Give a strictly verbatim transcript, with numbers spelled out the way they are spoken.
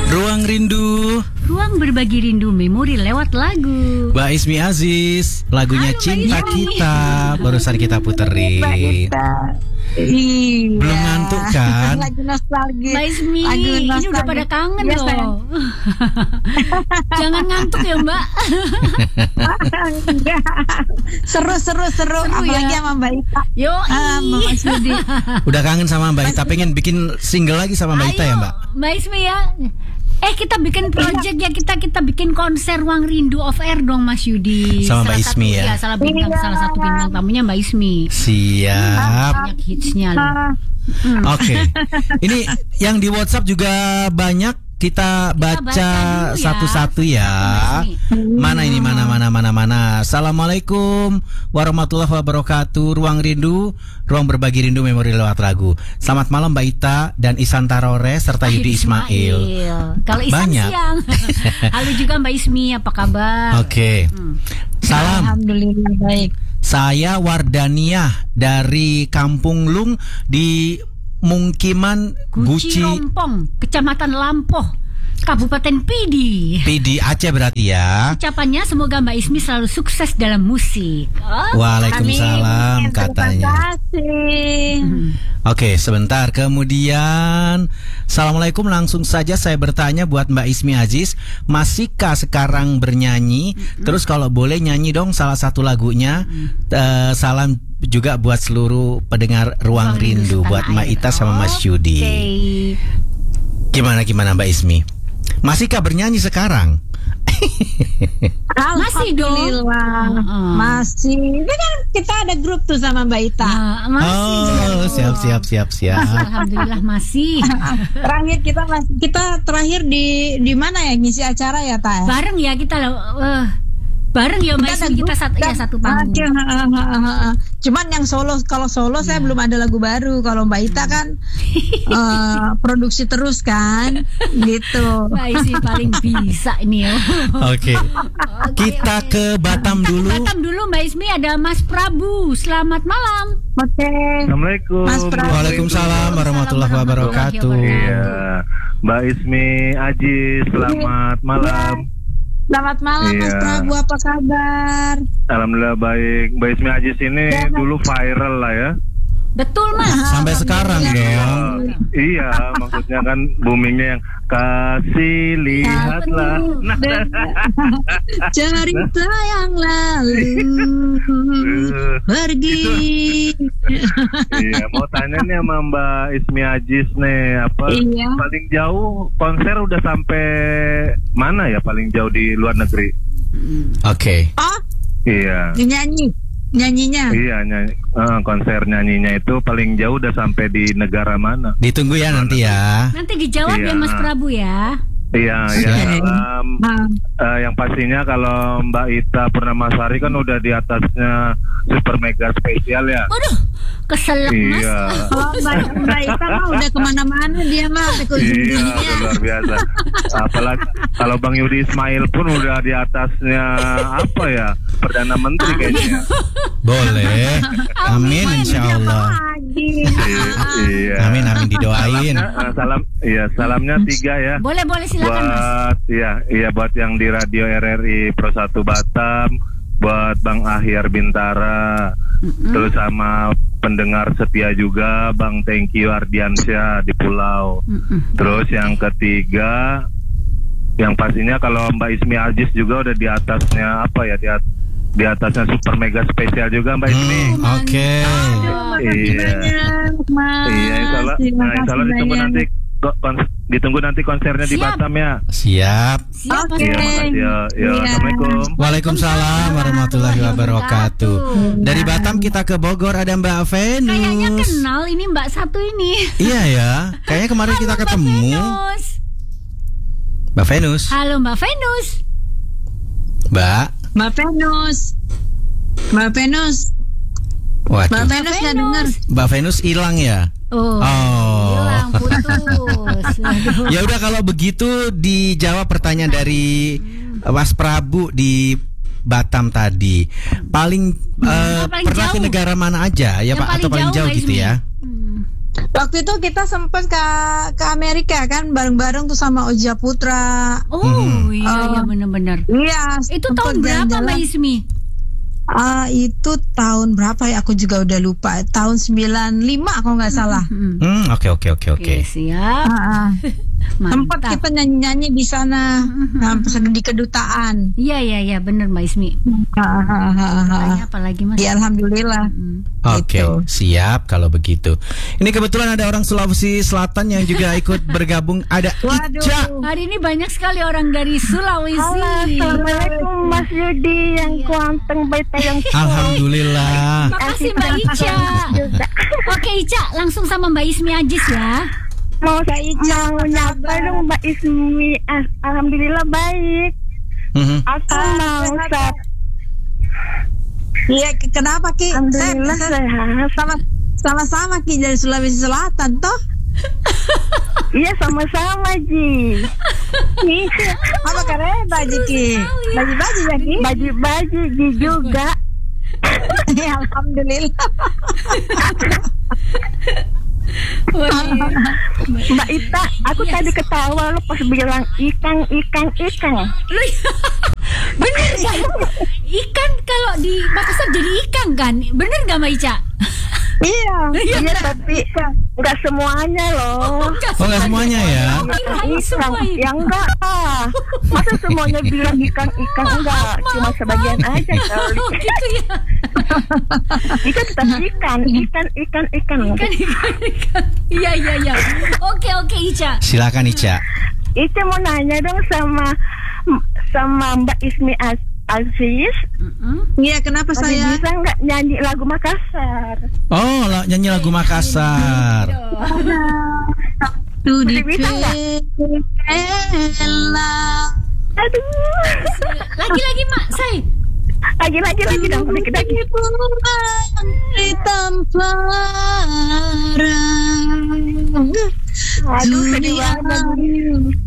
Ruang Rindu, ruang berbagi rindu memori lewat lagu. Mbak Ismi Aziz, lagunya Halo, Cinta Mbak Ismi. Kita barusan kita puterin. Iya. Belum ngantuk kan? Lagi nostalgia. Mbak Ismi, Lagu ini udah nostalgia. pada kangen Iya, loh. sayang. Jangan ngantuk ya Mbak. Enggak. Seru seru seru, Seru apalagi ya? sama Mbak Ita. Yo, Ah, Mbak Sudi. Udah kangen sama Mbak Ita, pengen bikin single lagi sama Mbak Ita ya Mbak? Mbak Ismi ya. Eh kita bikin project ya, kita kita bikin konser Ruang Rindu off air dong Mas Yudi. Sama Mbak Salah Ismi satu, ya? Salah bintang, Iya. salah satu bintang tamunya Mbak Ismi. Siap. Banyak hitsnya loh. Ah, Oke. Ini yang di WhatsApp juga banyak. Kita baca baca dulu ya. satu-satu ya. Mana ini mana mana mana mana. Assalamualaikum warahmatullahi wabarakatuh. Ruang Rindu, ruang berbagi rindu memori lewat lagu. Selamat malam Mbak Ita dan Isan Tarore serta Yudi Ismail. Kalau Isan Banyak. siang. Halo juga Mbak Ismi, apa kabar? Oke. Hmm. Salam. Alhamdulillah baik. Saya Wardaniah dari Kampung Lung di Mungkiman Guci Guci Rompong, Kecamatan Lampoh, Kabupaten Pidi. P D Aceh berarti ya. Ucapannya semoga Mbak Ismi selalu sukses dalam musik. Oh. Waalaikumsalam Amin. katanya. Terima kasih. Hmm. Oke, sebentar. Kemudian Assalamualaikum, langsung saja saya bertanya buat Mbak Ismi Aziz, masihkah sekarang bernyanyi? Terus kalau boleh nyanyi dong salah satu lagunya. Eh, salam juga buat seluruh pendengar Ruang Rindu, buat Mbak Ita sama Mas Yudi. Oke. Gimana gimana Mbak Ismi? Masihkah bernyanyi sekarang? Masih dong. Alhamdulillah. Heeh. Masih. Ini kan kita ada grup tuh sama Mbak Ita. Nah, masih. Oh, siap siap siap siap. Alhamdulillah masih. Terakhir kita mas- kita terakhir di di mana ya ngisi acara ya Ta? Bareng ya kita loh. eh, bareng ya Mbak Kita ada Ismi, kita grup satu ya dan- satu panggung. Oke, ha, ha, ha, ha, ha. Cuman yang solo, kalau solo saya belum ada lagu baru. Kalau Mbak Ita kan eh, produksi terus kan, gitu. Mbak Ismi paling bisa ini ya. Oke. Kita ke Batam Kita ke dulu. Batam dulu Mbak Ismi, ada Mas Prabu. Selamat malam. Oke. Assalamualaikum. Mas Prabu. Waalaikumsalam warahmatullahi wabarakatuh. Iya, Mbak Ismi Aji, selamat malam. Selamat malam Mas Iya. Prabu, apa kabar? Alhamdulillah baik. Mbak Ismi Aji ini Ya. dulu viral lah ya. Betul Mas. Sampai sekarang dong. Iya, maksudnya kan boomingnya yang kasih lihatlah. Nah, Cerita yang lalu pergi. iya, mau tanya nih sama Mbak Ismi Ajis nih, apa Iya. paling jauh konser udah sampai mana ya paling jauh di luar negeri? Oke. Oh, Iya. nyanyi, nyanyinya. Iya, nyanyi, eh, konser nyanyinya itu paling jauh udah sampai di negara mana? Ditunggu ya nanti ya. Nanti dijawab Iya. ya Mas Prabu ya. Iya, iya. Siap. Salam. Ah, Eh, yang pastinya kalau Mbak Ita Purnamasari kan udah di atasnya super mega spesial ya. Waduh, keselak Mas. Iya. oh, Mbak, Mbak Ita mah udah kemana-mana dia mah Iya, kunjungannya. luar biasa. Apalagi kalau Bang Yudi Ismail pun udah di atasnya apa ya? Perdana Menteri kayaknya. Boleh. Amin insya Allah. Lagi. Iya. Amin amin didoain. Salamnya, eh, salam, iya salamnya tiga ya. Boleh boleh silakan Mas. Buat iya iya buat yang di radio R R I Pro satu Batam, buat Bang Ahyar Bintara, terus sama pendengar setia juga Bang Thank You Ardiansyah di Pulau. Mm-mm. Terus yang ketiga, yang pastinya kalau Mbak Ismi Aziz juga udah di atasnya apa ya, di, at- di atasnya super mega spesial juga Mbak Ismi. Hmm, Oke. Aduh, makasih Iya. banyak, Mas. Iya, insya Allah, Terima nah, insya Allah kasih ditunggu banyak. nanti ko- kons- ditunggu nanti konsernya di Siap. Batam ya. Siap. Siap Mas. Oke. Iya, makasih ya. Ya, Iya. Assalamualaikum. Waalaikumsalam warahmatullahi wabarakatuh. Dari Batam kita ke Bogor, ada Mbak Venus. Kayaknya kenal ini Mbak satu ini. Iya ya. Kayaknya kemarin kita Halo, Mbak ketemu. Venus. Mbak Venus. Halo Mbak Venus. Mbak. Mbak Venus. Mbak Venus. Mbak Waduh. Venus nggak dengar. Mbak Venus hilang ya. Oh, Oh. hilang putus. Waduh. Ya udah kalau begitu dijawab pertanyaan dari Mas Prabu di Batam tadi. Paling, eh, paling pernah ke jauh. negara mana aja ya Yang Pak, paling atau paling jauh, jauh Mbak gitu Ismi. ya? Hmm. Waktu itu kita sempat ke ke Amerika kan bareng-bareng tuh sama Oja Putra. Oh Hmm. iya iya Oh. benar-benar. Iya. Itu sempet tahun berapa jalan-jalan. Mbak Ismi? Ah, itu tahun berapa ya? Aku juga udah lupa. Tahun sembilan puluh lima kalau nggak salah. Hmm. Hmm, oke oke oke oke. Oke, siap. Ah, ah. Sempat Mantap. kita nyanyi-nyanyi di sana, nah, di kedutaan. Iya iya iya benar Mbak Ismi. Ah, ah, ah, ah, ah. Tanya apa lagi Mas? Ya alhamdulillah. Hmm. Oke, Gitu. siap kalau begitu. Ini kebetulan ada orang Sulawesi Selatan yang juga ikut bergabung. Ada Waduh. Ica. Hari ini banyak sekali orang dari Sulawesi. Halo, Assalamualaikum Mas Yudi yang kuanteng baita yang Alhamdulillah. Makasih Mbak Ica. juga. Oke Ica, langsung sama Mbak Ismi Ajis ya. Mau saya mau nyapa dong Mbak Ismi. Ah, Alhamdulillah baik. Mhm. Aku mau sap. Iya, ke- kenapa Ki? Alhamdulillah Saya- saya- sehat. sama sama-sama Ki dari Sulawesi Selatan toh. Iya sama-sama Ji. Nih, Apa keren baju Ki? Baju-baju ya Ki? baju-baju Ji juga. Ya, alhamdulillah. Mbak Ita, aku tadi ketawa lo pas bilang ikan ikan ikan. Lu bener gak? Ikan kalau di Makassar jadi ikan kan? Bener gak Mbak Ica? Iya. Iya tapi nggak semuanya loh. Oh, nggak semuanya ya? Kirain Ikan, semua itu. ya enggak ah. Masa semuanya bilang ikan ikan enggak, cuma sebagian aja kali. Oh gitu ya. Ikan tetap ikan, ikan ikan ikan. Ikan ikan ikan. Iya iya iya. Oke oke Ica. Silakan Ica. Ica mau nanya dong sama sama Mbak Ismi Az- Aziz, Mm-mm. Iya, kenapa masih saya? bisa nggak nyanyi lagu Makassar? Oh, la- nyanyi lagu Makassar. Tuh di Masih bisa nggak? Kela. Aduh, Lagi lagi Mak, say. lagi lagi lagi dong, lagi lagi. Di tempat Aduh, sedih banget.